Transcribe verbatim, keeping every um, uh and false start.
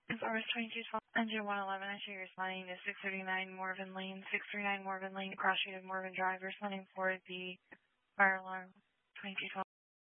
Service twenty-two twelve, engine one eleven, I show you're responding to six thirty-nine Morven Lane, six thirty-nine Morven Lane, cross street of Morven Drive, responding for the fire alarm twenty-two twelve.